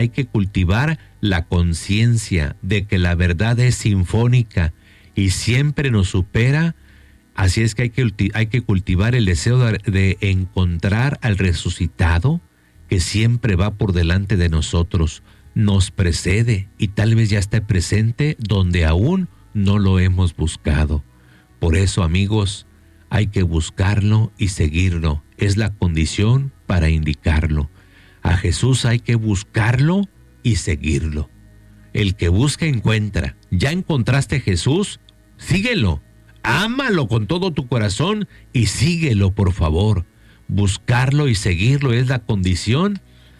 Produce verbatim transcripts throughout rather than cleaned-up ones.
hay que cultivar la conciencia de que la verdad es sinfónica y siempre nos supera. Así es que hay que, hay que cultivar el deseo de, de encontrar al resucitado que siempre va por delante de nosotros, nos precede y tal vez ya esté presente donde aún no lo hemos buscado. Por eso, amigos, hay que buscarlo y seguirlo. Es la condición para indicarlo. A Jesús hay que buscarlo y seguirlo. El que busca encuentra. ¿Ya encontraste a Jesús? Síguelo. Ámalo con todo tu corazón y síguelo, por favor. Buscarlo y seguirlo es la condición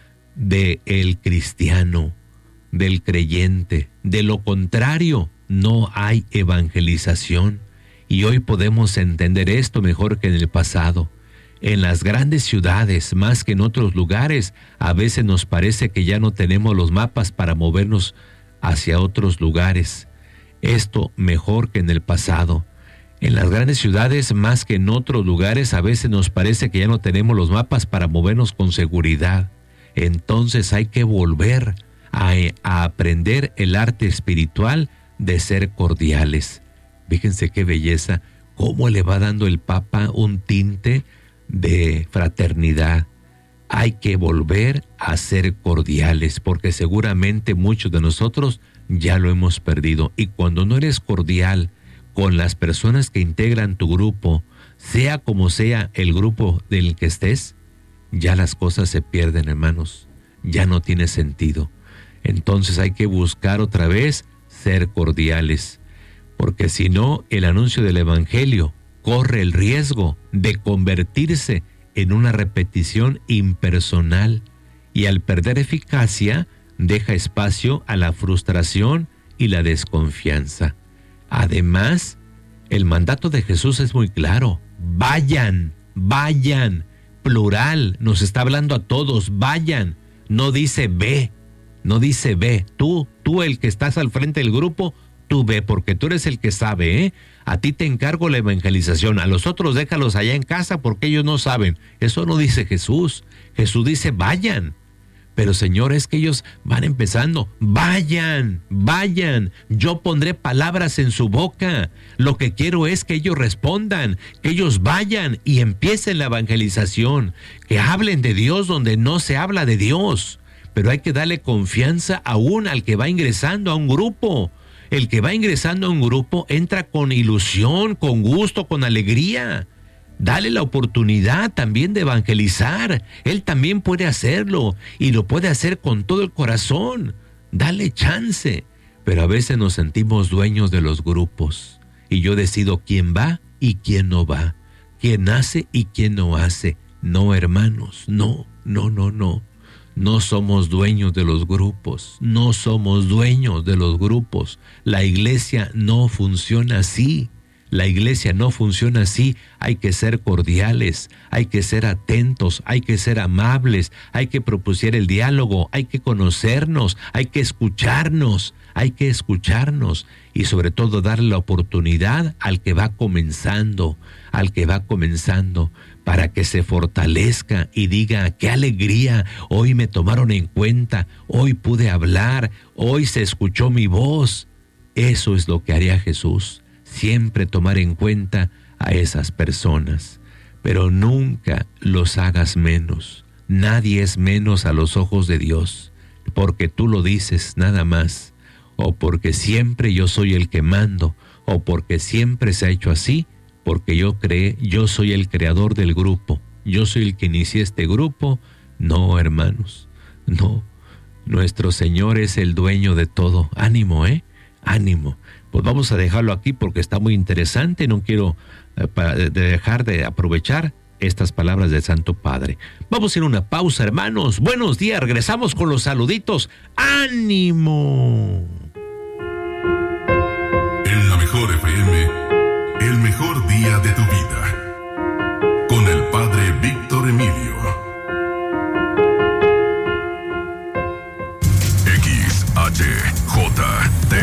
del cristiano, del creyente. De lo contrario, no hay evangelización. Y hoy podemos entender esto mejor que en el pasado. En las grandes ciudades, más que en otros lugares, a veces nos parece que ya no tenemos los mapas para movernos hacia otros lugares. Esto mejor que en el pasado. En las grandes ciudades, más que en otros lugares, a veces nos parece que ya no tenemos los mapas para movernos con seguridad. Entonces hay que volver a, a aprender el arte espiritual de ser cordiales. Fíjense qué belleza, cómo le va dando el Papa un tinte de fraternidad. Hay que volver a ser cordiales, porque seguramente muchos de nosotros ya lo hemos perdido. Y cuando no eres cordial con las personas que integran tu grupo, sea como sea el grupo del que estés, ya las cosas se pierden, hermanos. Ya no tiene sentido. Entonces hay que buscar otra vez ser cordiales, porque si no, el anuncio del Evangelio corre el riesgo de convertirse en una repetición impersonal y al perder eficacia deja espacio a la frustración y la desconfianza. Además, el mandato de Jesús es muy claro. Vayan, vayan, plural, nos está hablando a todos, vayan. No dice ve, no dice ve. Tú, tú el que estás al frente del grupo, tú ve, porque tú eres el que sabe, ¿eh? A ti te encargo la evangelización, a los otros déjalos allá en casa porque ellos no saben. Eso no dice Jesús. Jesús dice vayan. Pero Señor, es que ellos van empezando. Vayan, vayan. Yo pondré palabras en su boca. Lo que quiero es que ellos respondan, que ellos vayan y empiecen la evangelización, que hablen de Dios donde no se habla de Dios. Pero hay que darle confianza aún al que va ingresando a un grupo. El que va ingresando a un grupo entra con ilusión, con gusto, con alegría. Dale la oportunidad también de evangelizar. Él también puede hacerlo y lo puede hacer con todo el corazón. Dale chance. Pero a veces nos sentimos dueños de los grupos y yo decido quién va y quién no va, quién hace y quién no hace. No, hermanos, no, no, no, no. No somos dueños de los grupos, no somos dueños de los grupos. La iglesia no funciona así. La iglesia no funciona así. Hay que ser cordiales, hay que ser atentos, hay que ser amables, hay que propiciar el diálogo, hay que conocernos, hay que escucharnos, hay que escucharnos y sobre todo darle la oportunidad al que va comenzando, al que va comenzando, para que se fortalezca y diga, qué alegría, hoy me tomaron en cuenta, hoy pude hablar, hoy se escuchó mi voz. Eso es lo que haría Jesús. Siempre tomar en cuenta a esas personas, pero nunca los hagas menos. Nadie es menos a los ojos de Dios, porque tú lo dices nada más, o porque siempre yo soy el que mando, o porque siempre se ha hecho así, porque yo creé, yo soy el creador del grupo, yo soy el que inicié este grupo. No, hermanos, no. Nuestro Señor es el dueño de todo. Ánimo, ¿eh? Ánimo. Pues vamos a dejarlo aquí porque está muy interesante. No quiero eh, para, de dejar de aprovechar estas palabras del Santo Padre. Vamos a ir a una pausa, hermanos. Buenos días. Regresamos con los saluditos. ¡Ánimo! En la mejor F M, el mejor día de tu vida. Con el Padre Víctor Emilio. X H J T.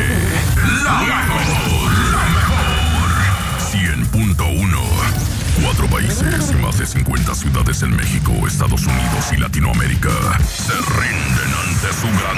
La mejor, la mejor. cien punto uno. Cuatro países. países y más de cincuenta ciudades en México, Estados Unidos y Latinoamérica se rinden ante su gran